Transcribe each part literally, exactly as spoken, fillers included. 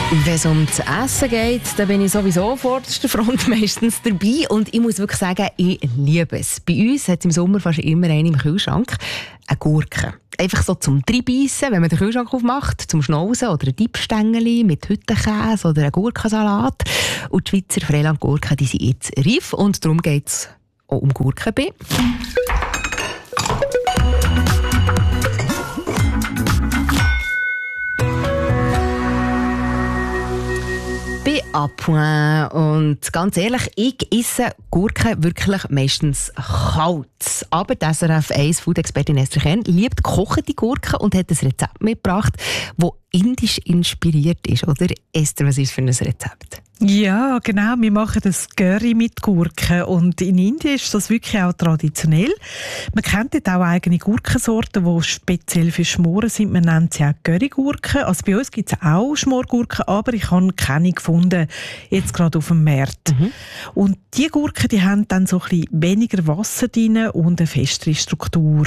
Wenn es um das Essen geht, dann bin ich sowieso vorderster Front meistens dabei. Und ich muss wirklich sagen, ich liebe es. Bei uns hat es im Sommer fast immer eine im Kühlschrank. Eine Gurke. Einfach so zum Dreinbeissen, wenn man den Kühlschrank aufmacht, zum Schnauzen oder ein Diebstängeli mit Hüttenkäse oder einen Gurkensalat. Und die Schweizer Freilandgurken, die sind jetzt reif und darum geht es auch um Gurken bei. Bei Appoint. Und ganz ehrlich, ich esse Gurken wirklich meistens kalt. Aber die S R F eins Food-Expertin Esther Kern liebt gekochte Gurken und hat ein Rezept mitgebracht, das indisch inspiriert ist. Oder Esther, was ist für ein Rezept? Ja, genau. Wir machen das Curry mit Gurken. Und in Indien ist das wirklich auch traditionell. Man kennt dort auch eigene Gurkensorten, die speziell für Schmoren sind. Man nennt sie auch Currygurken. Also bei uns gibt es auch Schmorgurken, aber ich habe keine gefunden, jetzt gerade auf dem Markt. Mhm. Und diese Gurken, die haben dann so ein bisschen weniger Wasser drin und eine festere Struktur.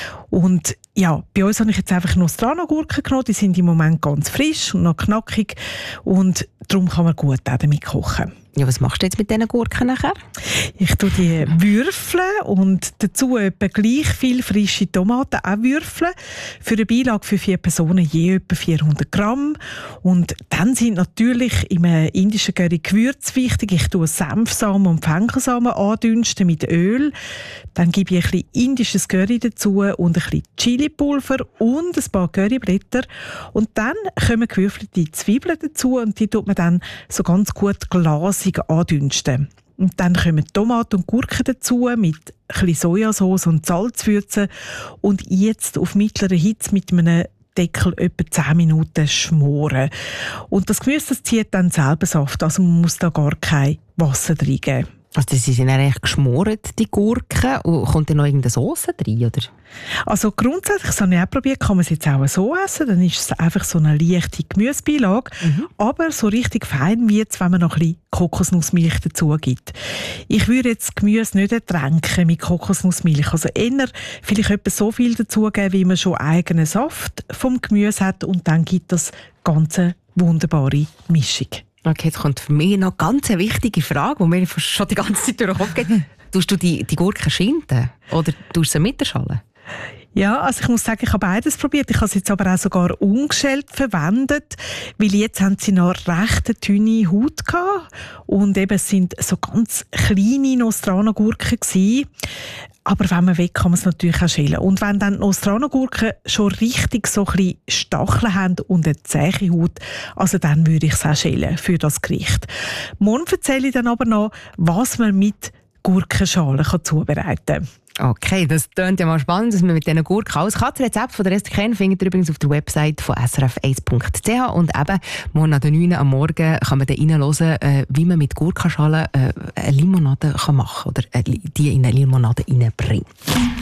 Und ja, bei uns habe ich jetzt einfach Nostrano-Gurken genommen. Die sind im Moment ganz frisch und noch knackig. Und darum kann man gut auch damit kochen. Ja, was machst du jetzt mit diesen Gurken nachher? Ich tue die würfeln und dazu etwa gleich viel frische Tomaten auch würfeln. Für eine Beilage für vier Personen je etwa vierhundert Gramm. Und dann sind natürlich im indischen Curry Gewürze wichtig. Ich tue Senfsamen und Fenchelsamen andünsten mit Öl. Dann gebe ich ein bisschen indisches Curry dazu und ein bisschen Chilipulver und ein paar Curryblätter. Und dann kommen gewürfelte Zwiebeln dazu und die tut man dann so ganz gut glasig andünsten. Und dann kommen Tomaten und Gurken dazu mit ein bisschen Sojasauce und Salzwürzen und jetzt auf mittlerer Hitze mit einem Deckel etwa zehn Minuten schmoren. Und das Gemüse das zieht dann selber Saft, also man muss da gar kein Wasser reingeben. Also sie sind eigentlich geschmort, die Gurken. Und kommt da noch irgendeine Sauce rein, oder? Also grundsätzlich, das habe ich auch probiert, kann man es jetzt auch so essen. Dann ist es einfach so eine leichte Gemüsebeilage. Mhm. Aber so richtig fein wird es, wenn man noch ein bisschen Kokosnussmilch dazu gibt. Ich würde jetzt Gemüse nicht ertränken mit Kokosnussmilch. Also eher vielleicht etwa so viel dazugeben, wie man schon eigenen Saft vom Gemüse hat. Und dann gibt das ganze wunderbare Mischung. Okay, jetzt kommt für mich noch ganz eine wichtige Frage, die mir schon die ganze Zeit durch den Kopf geht. Tust du die, die Gurken schinden oder tust du sie mit der Schale? Ja, also ich muss sagen, ich habe beides probiert. Ich habe sie jetzt aber auch sogar ungeschält verwendet, weil jetzt haben sie noch recht dünne Haut gehabt und eben es sind so ganz kleine Nostrano-Gurken gewesen. Aber wenn man will, kann man es natürlich auch schälen. Und wenn dann die Nostrano-Gurken schon richtig so ein bisschen Stacheln haben und eine zähe Haut, also dann würde ich es auch schälen für das Gericht. Morgen erzähle ich dann aber noch, was man mit Gurkenschalen zubereiten kann. Okay, das klingt ja mal spannend, dass man mit diesen Gurken alles kann. Das Rezept von der Esther Kern findet ihr übrigens auf der Website von S R F eins Punkt c h. Und eben, morgen an der neun Uhr am Morgen kann man dann reinhören, äh, wie man mit Gurkenschalen äh, eine Limonade machen kann oder äh, die in eine Limonade reinbringen.